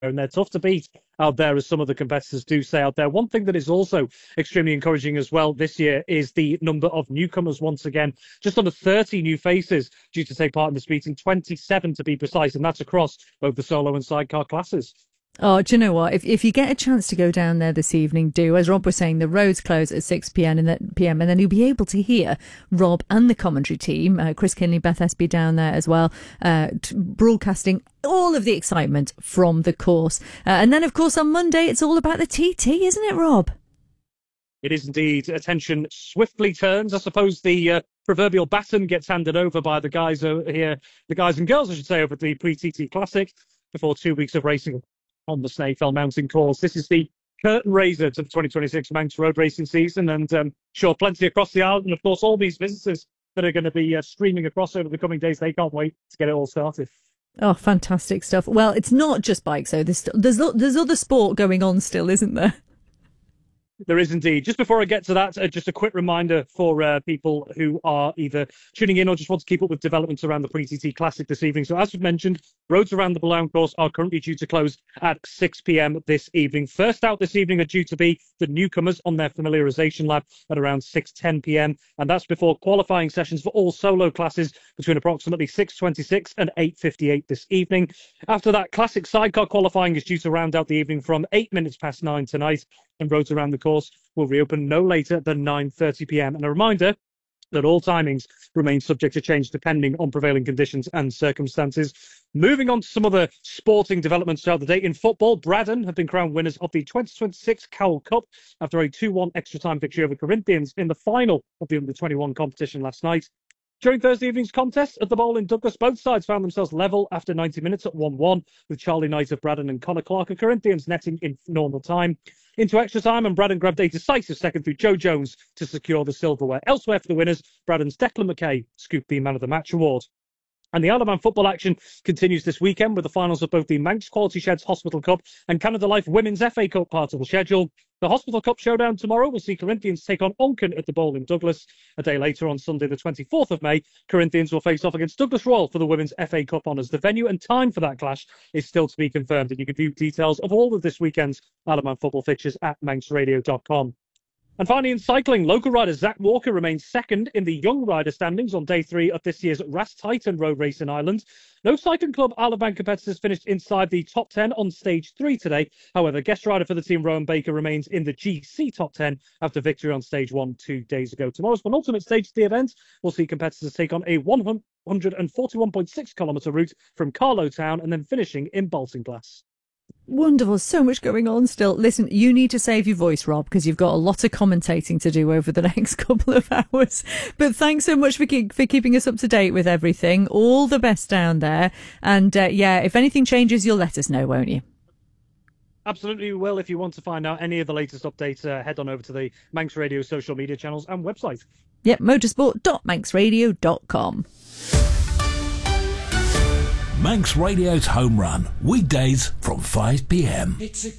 and they're tough to beat out there, as some of the competitors do say out there. One thing that is also extremely encouraging as well this year is the number of newcomers once again. Just under 30 new faces due to take part in this meeting, 27 to be precise, and that's across both the solo and sidecar classes. Oh, do you know what? If you get a chance to go down there this evening, do. As Rob was saying, the roads close at 6 p.m. and then you'll be able to hear Rob and the commentary team, Chris Kinley, Beth Espy down there as well, broadcasting all of the excitement from the course. And then, of course, on Monday, it's all about the TT, isn't it, Rob? It is indeed. Attention swiftly turns. I suppose the proverbial baton gets handed over by the guys over here, the guys and girls, I should say, over the Pre-TT Classic before 2 weeks of racing on the Snaefell Mountain course. This is the curtain raiser to the 2026 Manx road racing season, and sure, plenty across the island, and of course all these visitors that are going to be streaming across over the coming days. They can't wait to get it all started. Oh, fantastic stuff. Well, it's not just bikes though. There's other sport going on still, isn't there? There is indeed. Just before I get to that, just a quick reminder for people who are either tuning in or just want to keep up with developments around the Pre-TT Classic this evening. So as we've mentioned, roads around the Blount course are currently due to close at 6 p.m. this evening. First out this evening are due to be the newcomers on their familiarisation lap at around 6:10 p.m. And that's before qualifying sessions for all solo classes between approximately 6:26 and 8:58 this evening. After that, classic sidecar qualifying is due to round out the evening from 9 tonight. And roads around the course will reopen no later than 9:30 p.m. And a reminder that all timings remain subject to change depending on prevailing conditions and circumstances. Moving on to some other sporting developments throughout the day. In football, Braddon have been crowned winners of the 2026 Cowell Cup after a 2-1 extra time victory over Corinthians in the final of the Under-21 competition last night. During Thursday evening's contest at the Bowl in Douglas, both sides found themselves level after 90 minutes at 1-1, with Charlie Knight of Braddon and Connor Clark of Corinthians netting in normal time. Into extra time, and Braddon grabbed a decisive second through Joe Jones to secure the silverware. Elsewhere for the winners, Braddon's Declan McKay scooped the Man of the Match award. And the Isle of Man football action continues this weekend with the finals of both the Manx Quality Sheds Hospital Cup and Canada Life Women's FA Cup part of the schedule. The Hospital Cup showdown tomorrow will see Corinthians take on Onken at the Bowl in Douglas. A day later, on Sunday the 24th of May, Corinthians will face off against Douglas Royal for the Women's FA Cup honours. The venue and time for that clash is still to be confirmed, and you can view details of all of this weekend's Isle of Man football fixtures at manxradio.com. And finally, in cycling, local rider Zach Walker remains second in the young rider standings on day 3 of this year's Ras Titan road race in Ireland. No cycling club Isle of Man competitors finished inside the top 10 on stage 3 today. However, guest rider for the team Rowan Baker remains in the GC top 10 after victory on stage 1 2 days ago. Tomorrow's penultimate stage of the event will see competitors take on a 141.6 kilometre route from Carlow Town and then finishing in Baltinglass. Wonderful. So much going on still. Listen, you need to save your voice, Rob, because you've got a lot of commentating to do over the next couple of hours. But thanks so much for keeping us up to date with everything. All the best down there. And if anything changes, you'll let us know, won't you? Absolutely will. If you want to find out any of the latest updates, head on over to the Manx Radio social media channels and website. Yep, motorsport.manxradio.com. Manx Radio's Home Run, weekdays from 5 p.m. It's a